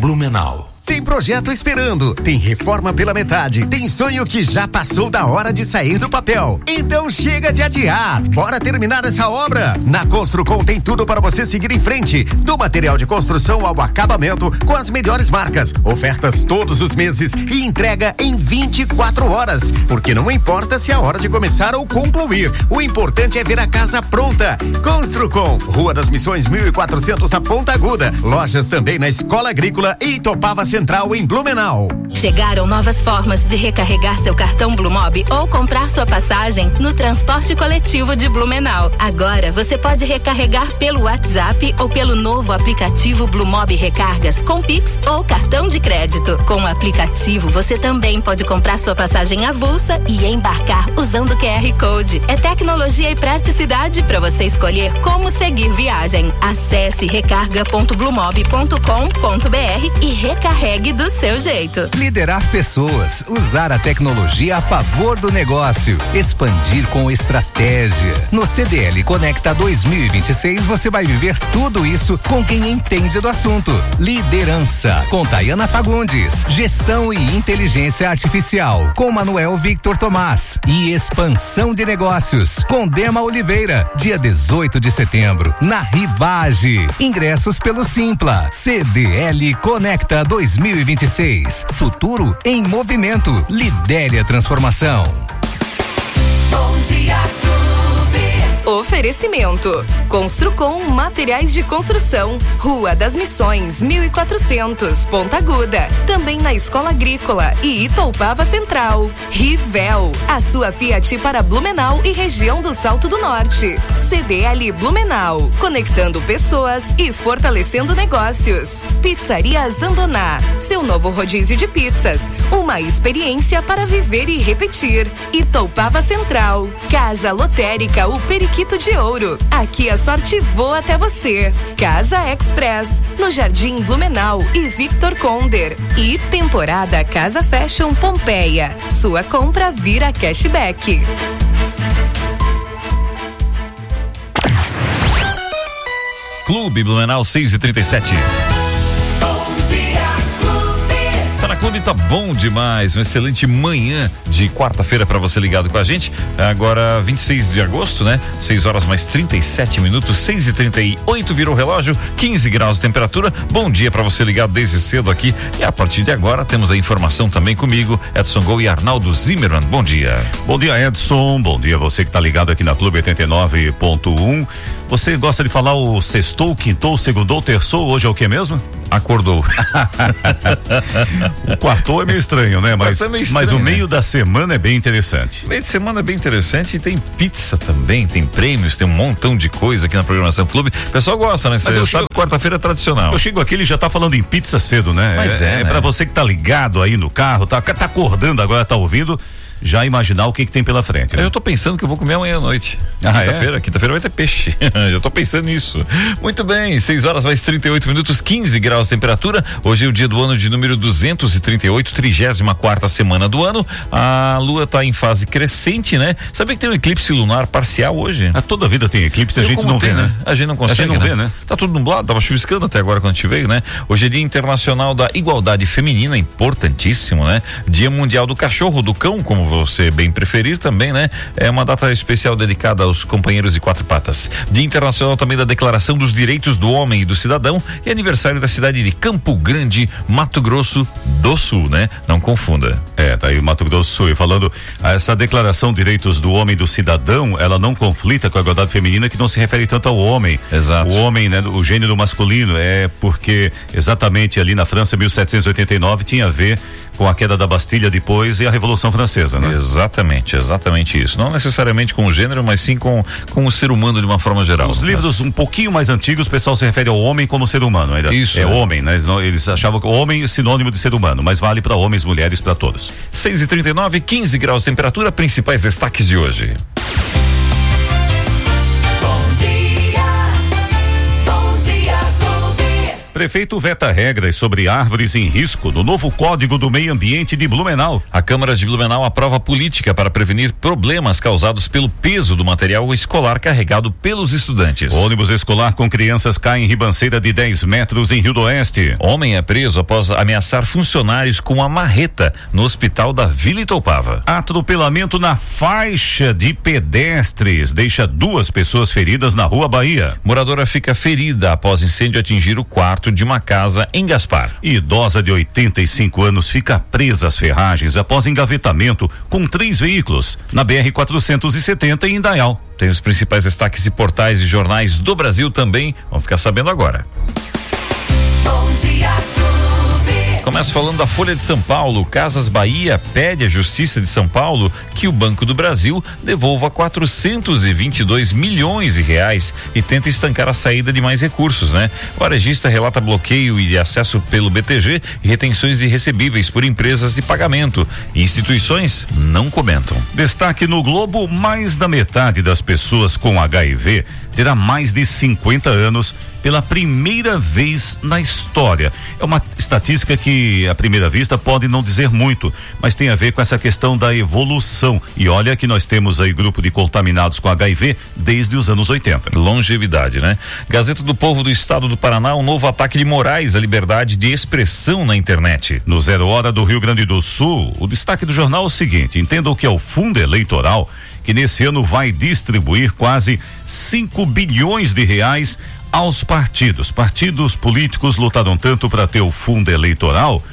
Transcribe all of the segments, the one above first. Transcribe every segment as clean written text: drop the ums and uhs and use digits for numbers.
Blumenau. Tem projeto esperando, tem reforma pela metade, tem sonho que já passou da hora de sair do papel. Então chega de adiar, bora terminar essa obra. Na Construcom tem tudo para você seguir em frente, do material de construção ao acabamento com as melhores marcas, ofertas todos os meses e entrega em 24 horas. Porque não importa se é a hora de começar ou concluir, o importante é ver a casa pronta. Construcom, Rua das Missões 1400 na Ponta Aguda, lojas também na Escola Agrícola e Itopava Central em Blumenau. Chegaram novas formas de recarregar seu cartão Blumob ou comprar sua passagem no transporte coletivo de Blumenau. Agora você pode recarregar pelo WhatsApp ou pelo novo aplicativo Blumob Recargas com Pix ou cartão de crédito. Com o aplicativo você também pode comprar sua passagem avulsa e embarcar usando o QR Code. É tecnologia e praticidade para você escolher como seguir viagem. Acesse recarga.blumob.com.br e recarregue do seu jeito. Liderar pessoas, usar a tecnologia a favor do negócio, expandir com estratégia. No CDL Conecta 2026 você vai viver tudo isso com quem entende do assunto. Liderança com Tayana Fagundes, gestão e inteligência artificial com Manuel Victor Tomás e expansão de negócios com Dema Oliveira, dia 18 de setembro na Rivage. Ingressos pelo Simpla. CDL Conecta 2026. Futuro em movimento. Lidere a transformação. Bom dia, Oferecimento: Construcom Materiais de Construção, Rua das Missões 1400, Ponta Aguda, também na Escola Agrícola e Itoupava Central. Rivel, a sua Fiat para Blumenau e região do Salto do Norte. CDL Blumenau, conectando pessoas e fortalecendo negócios. Pizzaria Zandoná, seu novo rodízio de pizzas, uma experiência para viver e repetir. Itoupava Central, Casa Lotérica, o Periquito de Ouro. Aqui a sorte voa até você. Casa Express, no Jardim Blumenau e Victor Conder. E temporada Casa Fashion Pompeia. Sua compra vira cashback. Clube Blumenau 6h37. Clube tá bom demais, uma excelente manhã de quarta-feira para você ligado com a gente. Agora 26 de agosto, né? 6 horas mais 37 minutos, 6h38 virou o relógio, 15 graus de temperatura. Bom dia para você ligado desde cedo aqui. E a partir de agora temos a informação também comigo, Edson Gol e Arnaldo Zimmermann. Bom dia. Bom dia, Edson. Bom dia você que tá ligado aqui na Clube 89.1. Você gosta de falar o sextou, quintou, segundou, terçou? Hoje é o que mesmo? Acordou. O quartou é meio estranho, né? Mas o meio da semana é bem interessante. Meio de semana é bem interessante e tem pizza também, tem prêmios, tem um montão de coisa aqui na programação Clube. O pessoal gosta, né? Você sabe, quarta-feira é tradicional. Eu chego aqui, ele já tá falando em pizza cedo, né? Mas né? Pra você que tá ligado aí no carro, tá acordando agora, tá ouvindo, já imaginar o que tem pela frente, né? Eu tô pensando que eu vou comer amanhã à noite. Quinta-feira vai ter peixe. Eu tô pensando nisso. Muito bem, 6 horas mais 38 minutos, 15 graus de temperatura. Hoje é o dia do ano de número 238, 34ª semana do ano. A lua tá em fase crescente, né? Sabia que tem um eclipse lunar parcial hoje? Toda vida tem eclipse, a gente não vê, né? A gente não consegue, vê, né? Tá tudo nublado, tava chuviscando até agora quando a gente veio, né? Hoje é Dia Internacional da Igualdade Feminina, importantíssimo, né? Dia Mundial do Cachorro, do Cão, como você bem preferir também, né? É uma data especial dedicada aos companheiros de quatro patas. Dia Internacional também da Declaração dos Direitos do Homem e do Cidadão e aniversário da cidade de Campo Grande, Mato Grosso do Sul, né? Não confunda. Tá aí Mato Grosso do Sul. E falando, essa Declaração dos Direitos do Homem e do Cidadão, ela não conflita com a igualdade feminina, que não se refere tanto ao homem. Exato. O homem, né? O gênero masculino, é porque exatamente ali na França, 1789, tinha a ver com a queda da Bastilha depois e a Revolução Francesa, né? Exatamente isso. Não necessariamente com o gênero, mas sim com o ser humano de uma forma geral. Os livros um pouquinho mais antigos, o pessoal se refere ao homem como ser humano. Ainda isso. Homem, né? Eles achavam que o homem é sinônimo de ser humano, mas vale para homens, mulheres, para todos. 6h39, 15 graus de temperatura, principais destaques de hoje. Prefeito veta regras sobre árvores em risco no novo Código do Meio Ambiente de Blumenau. A Câmara de Blumenau aprova política para prevenir problemas causados pelo peso do material escolar carregado pelos estudantes. Ônibus escolar com crianças cai em ribanceira de 10 metros em Rio do Oeste. Homem é preso após ameaçar funcionários com a marreta no hospital da Vila Itoupava. Atropelamento na faixa de pedestres deixa 2 pessoas feridas na Rua Bahia. Moradora fica ferida após incêndio atingir o quarto de uma casa em Gaspar. Idosa de 85 anos fica presa às ferragens após engavetamento com 3 veículos na BR-470 em Indaial. Tem os principais destaques e portais e jornais do Brasil também. Vamos ficar sabendo agora. Bom Dia Começa falando da Folha de São Paulo. Casas Bahia pede à Justiça de São Paulo que o Banco do Brasil devolva 422 milhões de reais e tenta estancar a saída de mais recursos, né? O varejista relata bloqueio de acesso pelo BTG e retenções irrecebíveis por empresas de pagamento. Instituições não comentam. Destaque no Globo: mais da metade das pessoas com HIV terá mais de 50 anos pela primeira vez na história. É uma estatística que à primeira vista pode não dizer muito, mas tem a ver com essa questão da evolução. E olha que nós temos aí grupo de contaminados com HIV desde os anos 80. Longevidade, né? Gazeta do Povo do Estado do Paraná: um novo ataque de Moraes à liberdade de expressão na internet. No 0 Hora do Rio Grande do Sul, o destaque do jornal é o seguinte: entenda o que é o fundo eleitoral, que nesse ano vai distribuir quase 5 bilhões de reais aos partidos. Partidos políticos lutaram tanto para ter o fundo eleitoral,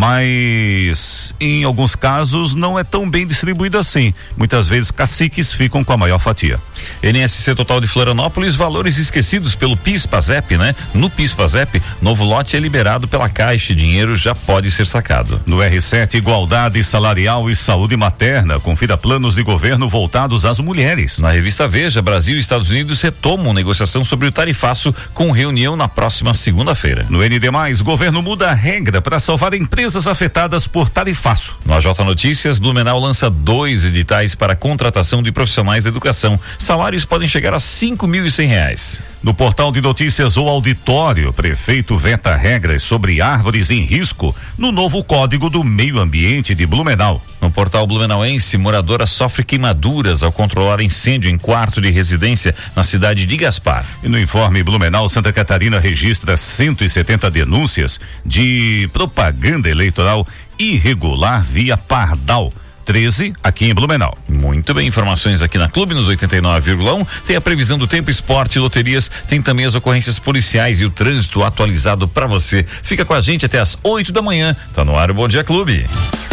mas em alguns casos não é tão bem distribuído assim. Muitas vezes caciques ficam com a maior fatia. NSC Total de Florianópolis: valores esquecidos pelo PIS/PASEP, né? No PIS/PASEP, novo lote é liberado pela Caixa e dinheiro já pode ser sacado. No R7, igualdade salarial e saúde materna, confira planos de governo voltados às mulheres. Na revista Veja, Brasil e Estados Unidos retomam negociação sobre o tarifaço com reunião na próxima segunda-feira. No ND+, governo muda a regra para salvar empresas afetadas por tarifaço. No AJ Notícias, Blumenau lança 2 editais para contratação de profissionais da educação. Salários podem chegar a R$5.100. No portal de notícias O Auditório, prefeito veta regras sobre árvores em risco no novo Código do Meio Ambiente de Blumenau. No portal blumenauense, moradora sofre queimaduras ao controlar incêndio em quarto de residência na cidade de Gaspar. E no informe Blumenau, Santa Catarina registra 170 denúncias de propaganda eleitoral irregular via Pardal. 13 aqui em Blumenau. Muito bem, informações aqui na Clube nos 89,1. Tem a previsão do tempo, esporte, loterias, tem também as ocorrências policiais e o trânsito atualizado para você. Fica com a gente até às 8 da manhã. Tá no ar o Bom Dia Clube.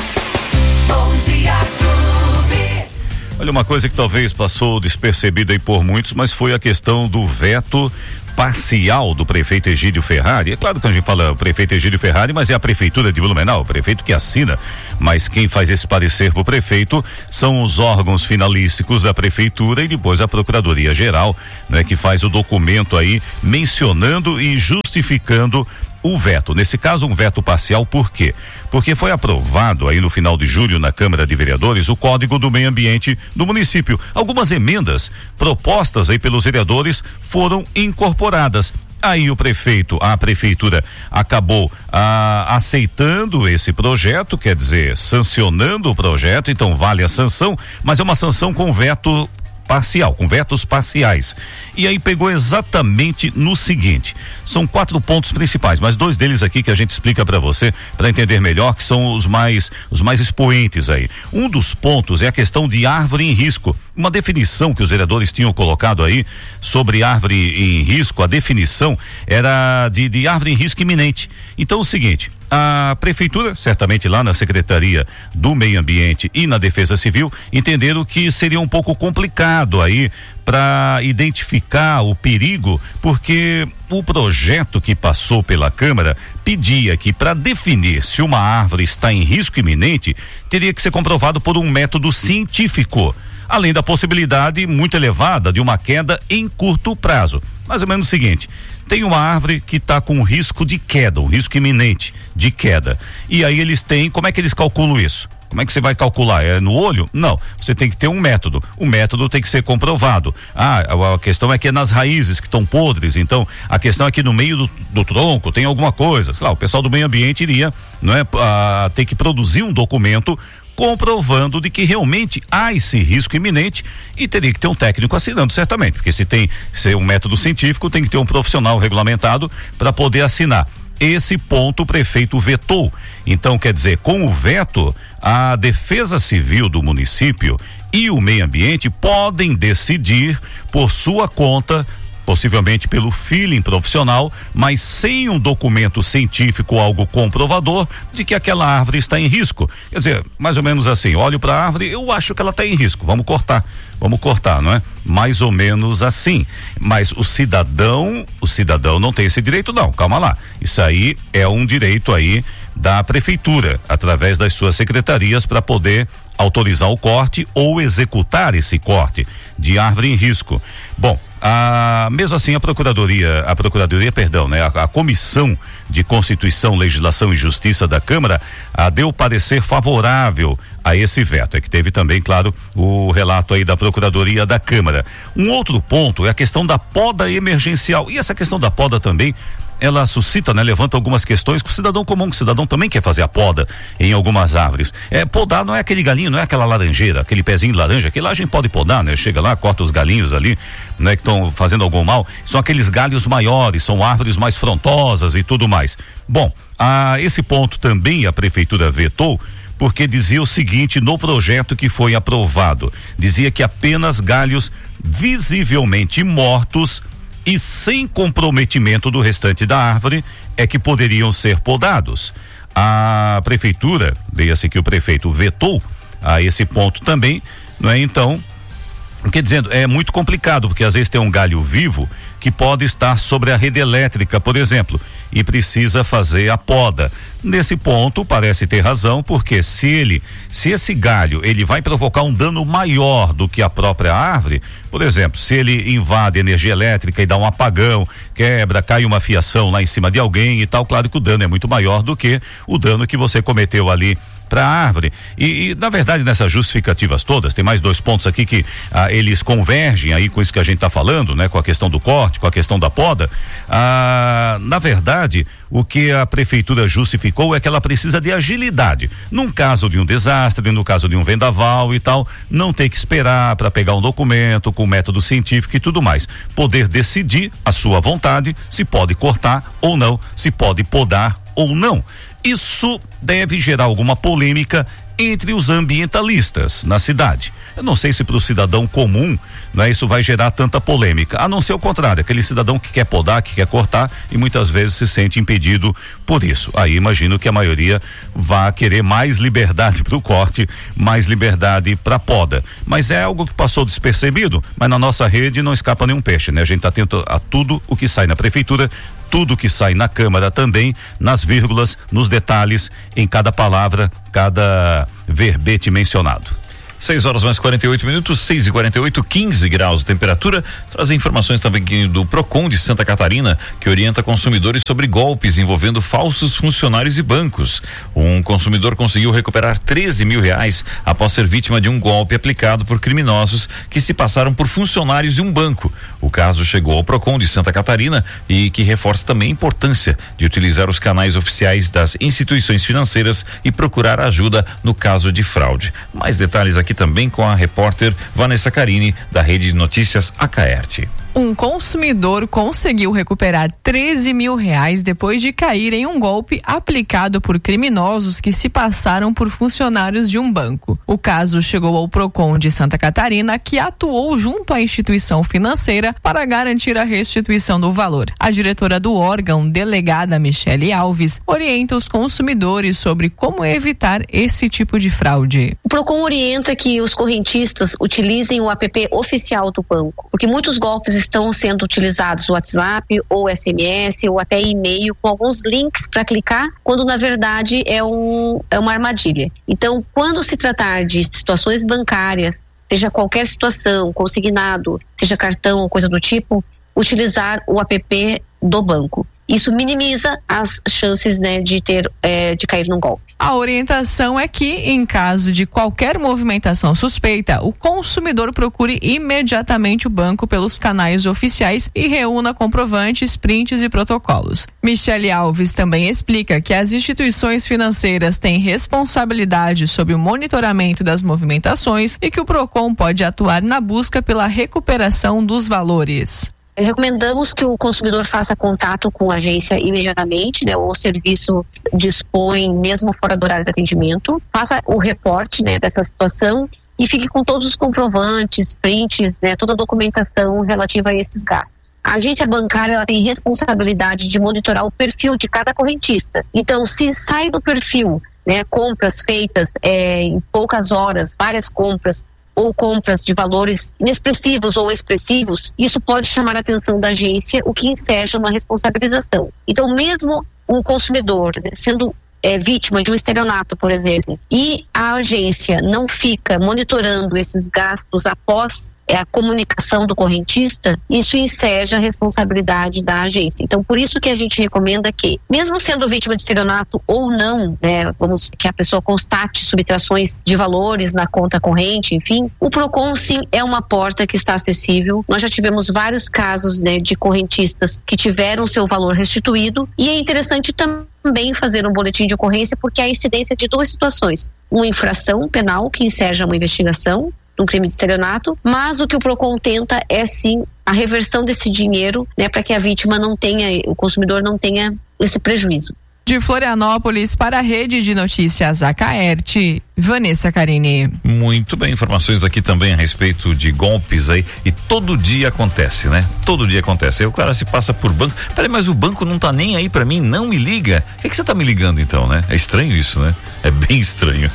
Bom Dia Clube. Olha, uma coisa que talvez passou despercebida aí por muitos, mas foi a questão do veto parcial do prefeito Egídio Ferrari. É claro que a gente fala o prefeito Egídio Ferrari, mas é a prefeitura de Blumenau, o prefeito que assina, mas quem faz esse parecer pro prefeito são os órgãos finalísticos da prefeitura e depois a Procuradoria Geral, né, que faz o documento aí mencionando e justificando o veto. Nesse caso, um veto parcial. Por quê? Porque foi aprovado aí no final de julho na Câmara de Vereadores o Código do Meio Ambiente do município. Algumas emendas propostas aí pelos vereadores foram incorporadas. Aí a prefeitura acabou aceitando esse projeto, quer dizer, sancionando o projeto, então vale a sanção, mas é uma sanção com veto parcial, com vetos parciais. E aí pegou exatamente no seguinte: são 4 pontos principais, mas 2 deles aqui que a gente explica para você, para entender melhor, que são os mais expoentes aí. Um dos pontos é a questão de árvore em risco. Uma definição que os vereadores tinham colocado aí sobre árvore em risco, a definição era de árvore em risco iminente. Então, o seguinte: a prefeitura, certamente lá na Secretaria do Meio Ambiente e na Defesa Civil, entenderam que seria um pouco complicado aí para identificar o perigo, porque o projeto que passou pela Câmara pedia que, para definir se uma árvore está em risco iminente, teria que ser comprovado por um método científico, além da possibilidade muito elevada de uma queda em curto prazo. Mais ou menos o seguinte: tem uma árvore que está com risco de queda, um risco iminente de queda. E aí eles têm, como é que eles calculam isso? Como é que você vai calcular? É no olho? Não, você tem que ter um método. O método tem que ser comprovado. A questão é que é nas raízes que estão podres, então a questão é que no meio do tronco tem alguma coisa. Sei lá, o pessoal do meio ambiente iria, não é, ter que produzir um documento comprovando de que realmente há esse risco iminente e teria que ter um técnico assinando, certamente, porque se é um método científico, tem que ter um profissional regulamentado para poder assinar. Esse ponto o prefeito vetou. Então, quer dizer, com o veto, a Defesa Civil do município e o meio ambiente podem decidir por sua conta, possivelmente pelo feeling profissional, mas sem um documento científico, algo comprovador de que aquela árvore está em risco. Quer dizer, mais ou menos assim, olho para a árvore, eu acho que ela está em risco, vamos cortar, não é? Mais ou menos assim. Mas o cidadão não tem esse direito, não, calma lá. Isso aí é um direito aí da prefeitura, através das suas secretarias, para poder autorizar o corte ou executar esse corte de árvore em risco. Bom, mesmo assim a Comissão de Constituição, Legislação e Justiça da Câmara deu parecer favorável a esse veto. É que teve também, claro, o relato aí da Procuradoria da Câmara. Um outro ponto é a questão da poda emergencial, e essa questão da poda também ela suscita, né? Levanta algumas questões que o cidadão comum, que o cidadão também quer fazer a poda em algumas árvores. Podar não é aquele galinho, não é aquela laranjeira, aquele pezinho de laranja, aquele lá a gente pode podar, né? Chega lá, corta os galinhos ali, né? Que estão fazendo algum mal, são aqueles galhos maiores, são árvores mais frondosas e tudo mais. Bom, esse ponto também a prefeitura vetou, porque dizia o seguinte no projeto que foi aprovado, dizia que apenas galhos visivelmente mortos e sem comprometimento do restante da árvore é que poderiam ser podados. A prefeitura, leia-se que o prefeito vetou a esse ponto também, não é? Então, quer dizer, é muito complicado, porque às vezes tem um galho vivo que pode estar sobre a rede elétrica, por exemplo, e precisa fazer a poda. Nesse ponto parece ter razão, porque se esse galho ele vai provocar um dano maior do que a própria árvore, por exemplo, se ele invade energia elétrica e dá um apagão, quebra, cai uma fiação lá em cima de alguém e tal, claro que o dano é muito maior do que o dano que você cometeu ali para a árvore. E na verdade, nessas justificativas todas, tem mais 2 pontos aqui que eles convergem aí com isso que a gente está falando, né? Com a questão do corte, com a questão da poda. Na verdade, o que a prefeitura justificou é que ela precisa de agilidade. Num caso de um desastre, no caso de um vendaval e tal, não ter que esperar para pegar um documento com método científico e tudo mais. Poder decidir à sua vontade se pode cortar ou não, se pode podar ou não. Isso deve gerar alguma polêmica entre os ambientalistas na cidade. Eu não sei se para o cidadão comum, né, isso vai gerar tanta polêmica, a não ser o contrário, aquele cidadão que quer podar, que quer cortar e muitas vezes se sente impedido por isso. Aí imagino que a maioria vá querer mais liberdade para o corte, mais liberdade para a poda. Mas é algo que passou despercebido, mas na nossa rede não escapa nenhum peixe, né? A gente está atento a tudo o que sai na prefeitura, tudo que sai na Câmara também, nas vírgulas, nos detalhes, em cada palavra, cada verbete mencionado. 6 horas mais 48 minutos, 6:48, 15 graus de temperatura. Traz informações também do Procon de Santa Catarina, que orienta consumidores sobre golpes envolvendo falsos funcionários e bancos. Um consumidor conseguiu recuperar R$13 mil após ser vítima de um golpe aplicado por criminosos que se passaram por funcionários de um banco. O caso chegou ao Procon de Santa Catarina e que reforça também a importância de utilizar os canais oficiais das instituições financeiras e procurar ajuda no caso de fraude. Mais detalhes aqui também com a repórter Vanessa Carini, da Rede de Notícias Acaerte. Um consumidor conseguiu recuperar R$13 mil depois de cair em um golpe aplicado por criminosos que se passaram por funcionários de um banco. O caso chegou ao Procon de Santa Catarina, que atuou junto à instituição financeira para garantir a restituição do valor. A diretora do órgão, delegada Michele Alves, orienta os consumidores sobre como evitar esse tipo de fraude. O Procon orienta que os correntistas utilizem o app oficial do banco, porque muitos golpes estão sendo utilizados o WhatsApp ou SMS ou até e-mail com alguns links para clicar, quando na verdade é uma armadilha. Então, quando se tratar de situações bancárias, seja qualquer situação, consignado, seja cartão ou coisa do tipo, utilizar o app do banco. isso minimiza as chances, né, de cair num golpe. A orientação é que, em caso de qualquer movimentação suspeita, o consumidor procure imediatamente o banco pelos canais oficiais e reúna comprovantes, prints e protocolos. Michele Alves também explica que as instituições financeiras têm responsabilidade sobre o monitoramento das movimentações e que o Procon pode atuar na busca pela recuperação dos valores. Recomendamos que o consumidor faça contato com a agência imediatamente, né? O serviço dispõe mesmo fora do horário de atendimento, faça o reporte, né, dessa situação e fique com todos os comprovantes, prints, né, toda a documentação relativa a esses gastos. A agência bancária, ela tem responsabilidade de monitorar o perfil de cada correntista. Então, se sai do perfil, né, compras feitas em poucas horas, várias compras, ou compras de valores inexpressivos ou expressivos, isso pode chamar a atenção da agência, o que enseja uma responsabilização. Então, mesmo o consumidor, né, sendo vítima de um estelionato, por exemplo, e a agência não fica monitorando esses gastos após a comunicação do correntista, isso enseja a responsabilidade da agência. Então, por isso que a gente recomenda que, mesmo sendo vítima de estelionato ou não, né, que a pessoa constate subtrações de valores na conta corrente, enfim, o Procon sim é uma porta que está acessível. Nós já tivemos vários casos, né, de correntistas que tiveram seu valor restituído, e é interessante também fazer um boletim de ocorrência, porque há a incidência de duas situações: uma infração penal que enseja uma investigação, um crime de estelionato, mas o que o Procon tenta é sim a reversão desse dinheiro, né, para que a vítima não tenha, o consumidor não tenha esse prejuízo. De Florianópolis para a Rede de Notícias Acaerte, Vanessa Carini. Muito bem, informações aqui também a respeito de golpes aí, e todo dia acontece, né? Todo dia acontece. Aí o cara se passa por banco, peraí, mas o banco não tá nem aí pra mim, não me liga. Por que você tá me ligando então, né? É estranho isso, né? É bem estranho.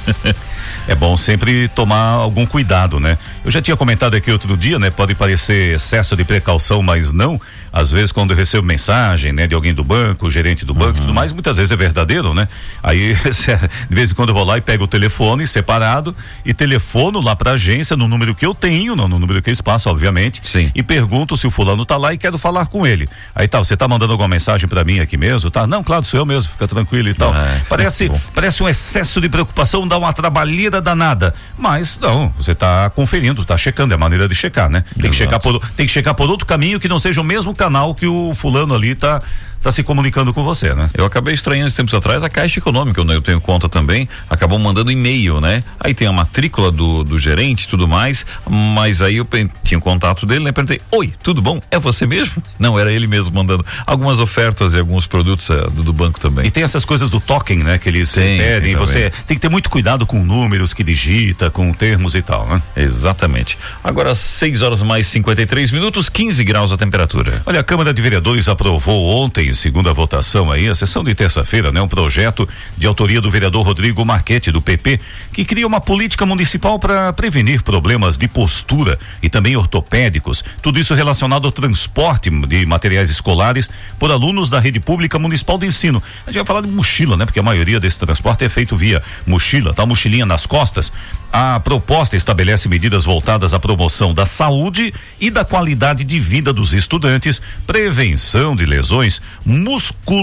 É bom sempre tomar algum cuidado, né? Eu já tinha comentado aqui outro dia, né? Pode parecer excesso de precaução, mas não. Às vezes, quando eu recebo mensagem, né, de alguém do banco, gerente do banco e tudo mais, muitas vezes é verdadeiro, né? Aí, de vez em quando eu vou lá e pego o telefone separado e telefono lá pra agência no número que eu tenho, no número que eles passam, obviamente. Sim. E pergunto se o fulano tá lá e quero falar com ele. Aí tá, você tá mandando alguma mensagem pra mim aqui mesmo? Tá? Não, claro, sou eu mesmo, fica tranquilo e tal. Parece um excesso de preocupação, dá uma trabalheira danada. Mas, não, você tá conferindo, tá checando, é a maneira de checar, né? Tem que checar por outro caminho que não seja o mesmo canal que o fulano ali tá se comunicando com você, né? Eu acabei estranhando esses tempos atrás a Caixa Econômica, eu tenho conta também, acabou mandando e-mail, né? Aí tem a matrícula do gerente e tudo mais, mas aí eu tinha o contato dele, né? Perguntei, oi, tudo bom? É você mesmo? Não, era ele mesmo mandando algumas ofertas e alguns produtos do banco também. E tem essas coisas do token, né? Que eles pedem, você tem que ter muito cuidado com números que digita, com termos e tal, né? Exatamente. Agora 6h mais 53 minutos, 15 graus a temperatura. Olha, a Câmara de Vereadores aprovou ontem, segundo a votação aí, a sessão de terça-feira, né? Um projeto de autoria do vereador Rodrigo Marchetti, do PP, que cria uma política municipal para prevenir problemas de postura e também ortopédicos, tudo isso relacionado ao transporte de materiais escolares por alunos da rede pública municipal de ensino. A gente vai falar de mochila, né? Porque a maioria desse transporte é feito via mochila, tá? Mochilinha nas costas. A proposta estabelece medidas voltadas à promoção da saúde e da qualidade de vida dos estudantes, prevenção de lesões musculares